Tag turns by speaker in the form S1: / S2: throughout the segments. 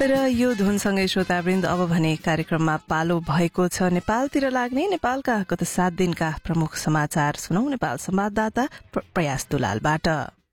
S1: र यो धुनसँगै श्रोतावृन्द अब भने कार्यक्रममा पालो भएको छ नेपालतिर लाग्ने नेपालका गत 7 दिनका प्रमुख समाचार सुनौ नेपाल संवाददाता प्रयास दुलालबाट।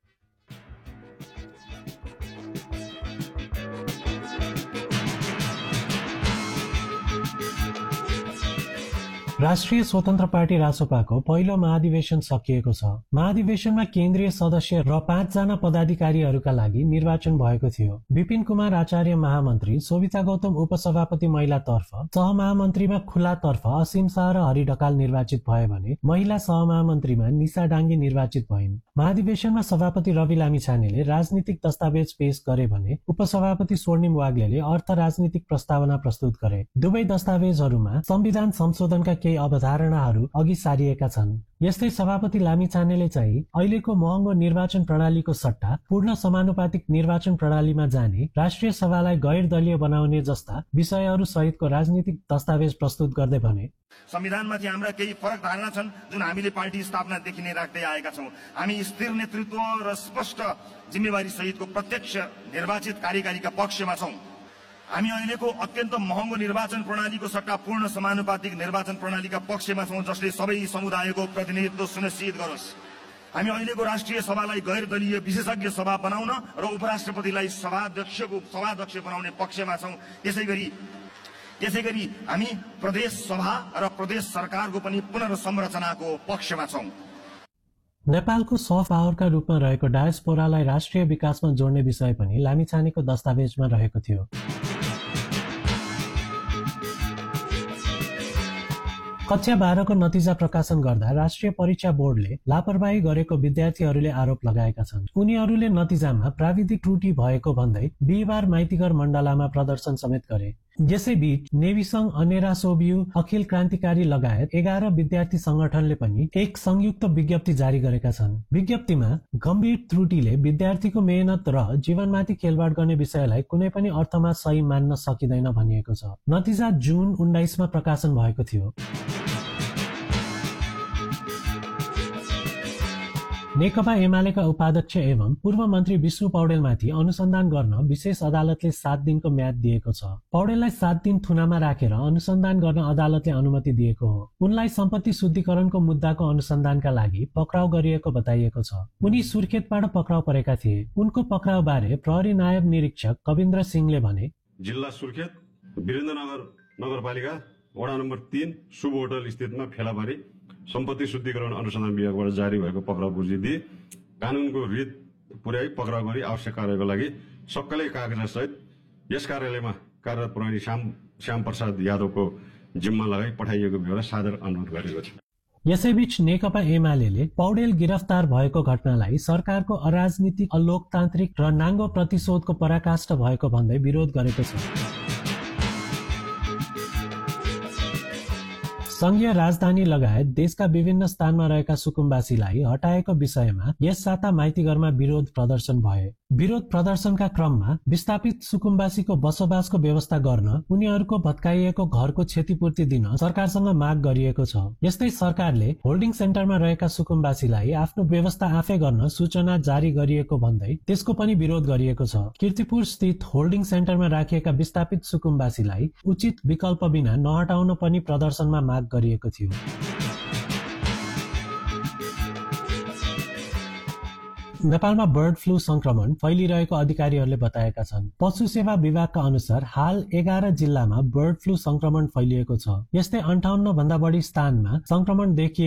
S2: राष्ट्रिय स्वतन्त्र पार्टी रासोपाको पहिलो महाधिवेशन सकिएको छ। महाधिवेशनमा केन्द्रीय सदस्य र 5 जना पदाधिकारीहरूका लागि निर्वाचन भएको थियो। विपिन कुमार आचार्य महामन्त्री, शोभिता गौतम उपसभापति महिलातर्फ, सहमहामन्त्रीमा खुल्लातर्फ असीम शाह र हरि ढकाल निर्वाचित भए भने महिला सहमहामन्त्रीमा निशा डाङ्गी निर्वाचित भइन्। महाधिवेशनमा सभापति रवि लामिछानेले राजनीतिक दस्तावेज पेश गरे भने उपसभापति स्वर्णिम वाग्लेले अर्थ राजनीतिक प्रस्तावना प्रस्तुत गरे। दुवै दस्तावेजहरूमा संविधान संशोधनका केही अवधारणाहरू अघि सारिएका छन्। यस्तै सभापति लामिछानेले चाहिँ अहिलेको महँगो निर्वाचन प्रणालीको सट्टा पूर्ण समानुपातिक निर्वाचन प्रणालीमा जाने, राष्ट्रिय सभालाई गैर दलीय बनाउने जस्ता विषयहरू सहितको राजनीतिक दस्तावेज प्रस्तुत गर्दै भने
S3: संविधानमाथि हाम्रा केही फरक धारणा छन् जुन हामीले पार्टी स्थापनादेखि नै राख्दै आएका छौं। हामी स्थिर नेतृत्व र स्पष्ट जिम्मेवारी सहितको प्रत्यक्ष निर्वाचित कार्यकारीका पक्षमा छौं। हामी अहिलेको अत्यन्त महँगो निर्वाचन प्रणालीको सट्टा पूर्ण समानुपातिक निर्वाचन प्रणालीका पक्षमा छौं, जसले सबै समुदायको प्रतिनिधित्व सुनिश्चित गरोस्। हामी अहिलेको राष्ट्रिय सभालाई गैर दलीय विशेषज्ञ सभा बनाउन र उपराष्ट्रपतिलाई सभाध्यक्ष बनाउने पक्षमा छौं। त्यसैगरी हामी प्रदेश सभा र प्रदेश सरकारको पनि पुनर्संरचनाको पक्षमा छौं।
S2: नेपालको सफ्ट पावरका रूपमा रहेको डायस्पोरालाई राष्ट्रिय विकासमा जोड्ने विषय पनि लामिछानेको दस्तावेजमा रहेको थियो। कक्षा 12 को नतिजा प्रकाशन गर्दा राष्ट्रिय परीक्षा बोर्डले लापरवाही गरेको विद्यार्थीहरूले आरोप लगाएका छन्। उनीहरूले नतिजामा प्राविधिक त्रुटि भएको भन्दै बिहिबार माइतीघर मण्डलामा प्रदर्शन समेत गरे। यसैबीच नेवी संघ, अनेरा सोभियु, अखिल क्रान्तिकारी लगायत 11 विद्यार्थी संगठनले पनि एक संयुक्त विज्ञप्ति जारी गरेका छन्। विज्ञप्तिमा गम्भीर त्रुटिले विद्यार्थीको मेहनत र जीवनमाथि खेलवाड गर्ने विषयलाई कुनै पनि अर्थमा सही मान्न सकिँदैन भनिएको छ। नतिजा जुन 19 मा प्रकाशन भएको थियो। नेकपा एमालेका उपाध्यक्ष एवं पूर्व मन्त्री विष्णु पौडेलमाथि अनुसन्धान गर्न विशेष अदालतले 7 दिनको म्याद दिएको छ। पौडेललाई 7 दिन थुनामा राखेर अनुसन्धान गर्न अदालतले अनुमति दिएको हो। उनलाई सम्पत्ति शुद्धिकरणको मुद्दाको अनुसन्धानका लागि पक्राउ गरिएको बताइएको छ। उनी सुर्खेतबाट पक्राउ परेका थिए। उनको पक्राउ बारे प्रहरी नायब निरीक्षक कविन्द्र सिंहले भने,
S4: जिल्ला सुर्खेत वीरेन्द्रनगर नगरपालिका वडा नम्बर 3 शुभ होटल स्थितमा फेला पारी सम्पत्ति शुद्धिकरण अनुसन्धान विभागबाट जारी भएको पक्राउ पूर्जी दिए कानूनको रित पुर्याई पक्राउ गरी आवश्यक कार्यको लागि सक्कलै कागजात सहित यस कार्यालयमा कार्यरत प्रहरी श्याम प्रसाद यादवको जिम्मा लगाई पठाइएको बेला सादर अनुरोध गरेको छ।
S2: यसैबीच नेकपा एमालेले पौडेल गिरफ्तार भएको घटनालाई सरकारको अराजनीतिक, अलोकतान्त्रिक र नाङ्गो प्रतिशोधको पराकाष्ठ भएको भन्दै विरोध गरेको छ। संघीय राजधानी लगायत देशका विभिन्न स्थानमा रहेका सुकुम्बासीलाई हटाएको विषयमा यस साता माइतीघरमा विरोध प्रदर्शन भए। विरोध प्रदर्शनका क्रममा विस्थापित सुकुम्बासीको बसोबासको व्यवस्था गर्न, उनीहरूको भत्काइएको घरको क्षतिपूर्ति दिन सरकारसँग माग गरिएको छ। यस्तै सरकारले होल्डिङ सेन्टरमा रहेका सुकुम्बासीलाई आफ्नो व्यवस्था आफै गर्न सूचना जारी गरिएको भन्दै त्यसको पनि विरोध गरिएको छ। कीर्तिपुर स्थित होल्डिङ सेन्टरमा राखिएका विस्थापित सुकुम्बासीलाई उचित विकल्प बिना नहटाउन पनि प्रदर्शनमा माग गरिएको थियो। नेपालमा बर्ड फ्लू संक्रमण फैलिरहेको अधिकारीहरूले बताएका छन्। पशु सेवा विभागका अनुसार हाल 11 जिल्लामा बर्ड फ्लू संक्रमण फैलिएको छ। यस्तै 58 भन्दा बढी स्थानमा संक्रमण देखिएको